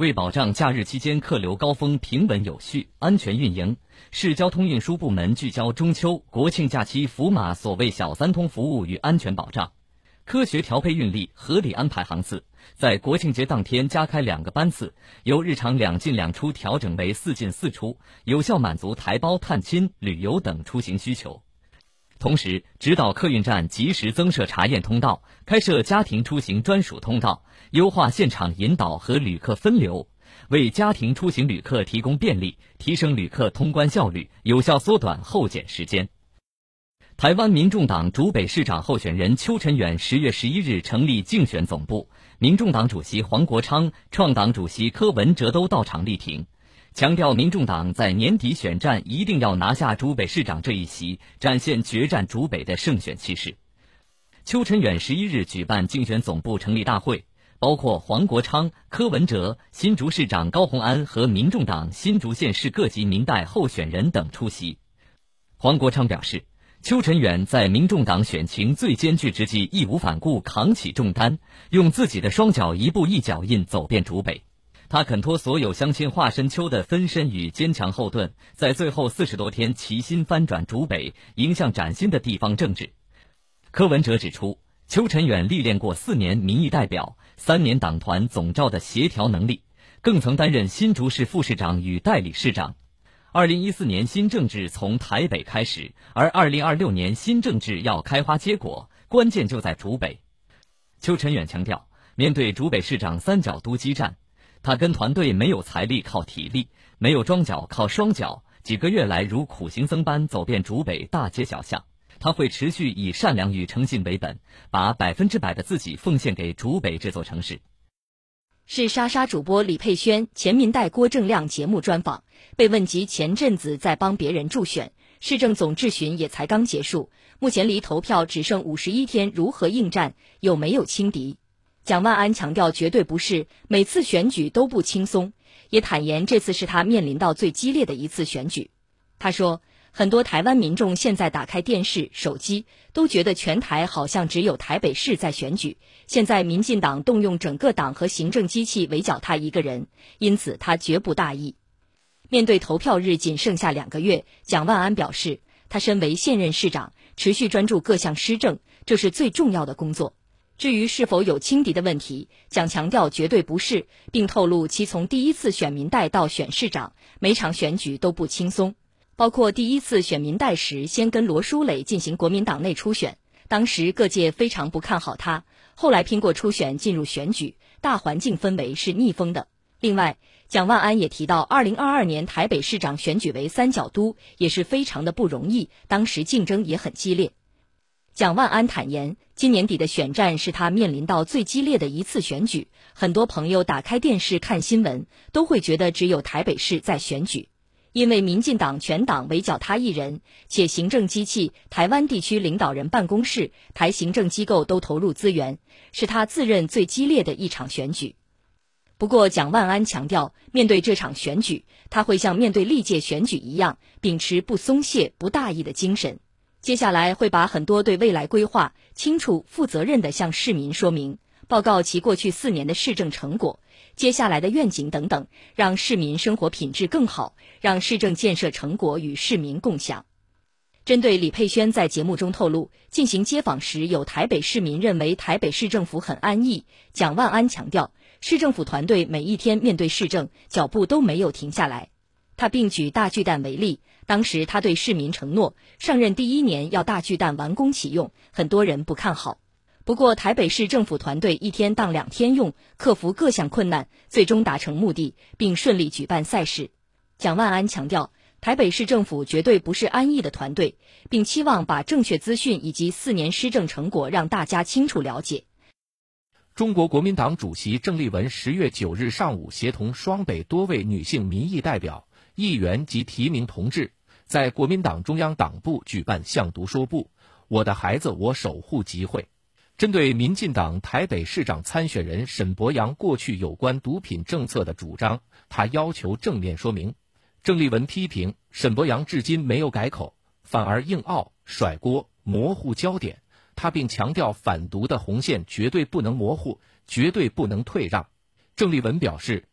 为保障假日期间客流高峰平稳有序、安全运营，市交通运输部门聚焦中秋、国庆假期伏马所谓小三通服务与安全保障，科学调配运力，合理安排航次，在国庆节当天加开2个班次，由日常2进2出调整为4进4出，有效满足台胞、探亲、旅游等出行需求。同时，指导客运站及时增设查验通道，开设家庭出行专属通道，优化现场引导和旅客分流，为家庭出行旅客提供便利，提升旅客通关效率，有效缩短候检时间。台湾民众党竹北市长候选人邱臣远10月11日成立竞选总部，民众党主席黄国昌、创党主席柯文哲都到场力挺，强调民众党在年底选战一定要拿下竹北市长这一席，展现决战竹北的胜选气势。邱臣远11日举办竞选总部成立大会，包括黄国昌、柯文哲、新竹市长高虹安和民众党新竹县市各级民代候选人等出席。黄国昌表示，邱臣远在民众党选情最艰巨之际义无反顾扛起重担，用自己的双脚一步一脚印走遍竹北。他肯托所有乡亲化身邱的分身与坚强后盾，在最后40多天齐心翻转竹北，迎向崭新的地方政治。柯文哲指出，邱臣远历练过4年民意代表、3年党团总召的协调能力，更曾担任新竹市副市長与代理市长。2014年新政治从台北开始，而2026年新政治要开花结果，关键就在竹北。邱臣远强调，面对竹北市长3角都激战，他跟团队没有财力靠体力，没有庄脚靠双脚，几个月来如苦行僧般走遍竹北大街小巷。他会持续以善良与诚信为本，把100%的自己奉献给竹北这座城市。 是莎莎主播李佩轩前民代郭正亮节目专访，被问及前阵子在帮别人助选，市政总质询也才刚结束，目前离投票只剩51天，如何应战，有没有轻敌？蒋万安强调绝对不是，每次选举都不轻松，也坦言这次是他面临到最激烈的一次选举。他说，很多台湾民众现在打开电视、手机，都觉得全台好像只有台北市在选举，现在民进党动用整个党和行政机器围剿他一个人，因此他绝不大意。面对投票日仅剩下2个月，蒋万安表示，他身为现任市长，持续专注各项施政，这是最重要的工作。至于是否有轻敌的问题，蒋强调绝对不是，并透露其从第一次选民代到选市长，每场选举都不轻松，包括第一次选民代时先跟罗淑蕾进行国民党内初选，当时各界非常不看好他，后来拼过初选进入选举，大环境氛围是逆风的。另外，蒋万安也提到2022年台北市长选举为3角都，也是非常的不容易，当时竞争也很激烈。蒋万安坦言，今年底的选战是他面临到最激烈的一次选举，很多朋友打开电视看新闻，都会觉得只有台北市在选举。因为民进党全党围剿他一人，且行政机器、台湾地区领导人办公室、台行政机构都投入资源，是他自认最激烈的一场选举。不过蒋万安强调，面对这场选举，他会像面对历届选举一样，秉持不松懈、不大意的精神。接下来会把很多对未来规划清楚、负责任地向市民说明，报告其过去4年的市政成果、接下来的愿景等等，让市民生活品质更好，让市政建设成果与市民共享。针对李佩轩在节目中透露，进行街访时有台北市民认为台北市政府很安逸，蒋万安强调，市政府团队每一天面对市政，脚步都没有停下来。他并举大巨蛋为例，当时他对市民承诺，上任第1年要大巨蛋完工启用，很多人不看好。不过台北市政府团队1天当2天用，克服各项困难，最终达成目的，并顺利举办赛事。蒋万安强调，台北市政府绝对不是安逸的团队，并期望把正确资讯以及4年施政成果让大家清楚了解。 中国国民党主席郑丽文10月9日上午协同双北多位女性民意代表、议员及提名同志，在国民党中央党部举办向读说部我的孩子我守护集会，针对民进党台北市长参选人沈伯洋过去有关毒品政策的主张，他要求正面说明。郑丽文批评沈伯洋至今没有改口，反而硬拗、甩锅、模糊焦点，他并强调反毒的红线绝对不能模糊，绝对不能退让。郑丽文表示，